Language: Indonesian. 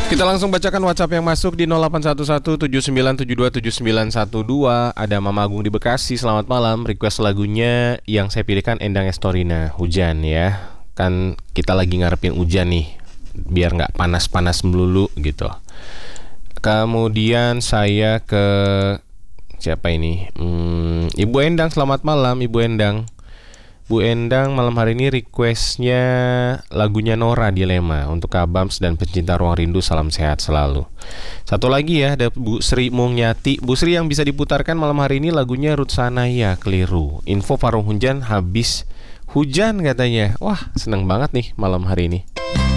Kita langsung bacakan WhatsApp yang masuk di 081179727912. Ada Mama Agung di Bekasi. Selamat malam. Request lagunya yang saya pilihkan Endang Estorina, Hujan ya. Kan kita lagi ngarepin hujan nih, biar nggak panas-panas melulu gitu. Kemudian saya ke siapa ini? Ibu Endang, selamat malam Ibu Endang. Bu Endang malam hari ini requestnya lagunya Nora, Dilema, untuk Kabams dan pencinta Ruang Rindu. Salam sehat selalu. Satu lagi ya, ada Bu Sri Mungyati. Bu Sri, yang bisa diputarkan malam hari ini lagunya Ruth Sanaya, Keliru. Info Parung Hujan habis hujan katanya. Wah, seneng banget nih malam hari ini.